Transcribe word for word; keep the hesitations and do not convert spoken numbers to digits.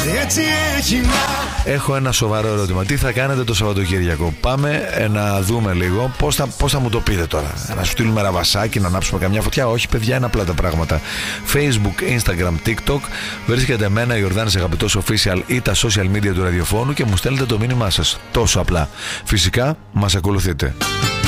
Έτσι έχει να... Έχω ένα σοβαρό ερώτημα. Τι θα κάνετε το Σαββατοκύριακο? Πάμε ε, να δούμε λίγο πώς θα, πώς θα μου το πείτε τώρα. Να σου στείλουμε ραβασάκι, να ανάψουμε καμιά φωτιά? Όχι παιδιά, είναι απλά τα πράγματα. Facebook, Instagram, TikTok. Βρίσκεται εμένα, Ιορδάνης Αγαπητός Official, ή τα social media του ραδιοφώνου και μου στέλνετε το μήνυμά σας. Τόσο απλά. Φυσικά μας ακολουθείτε.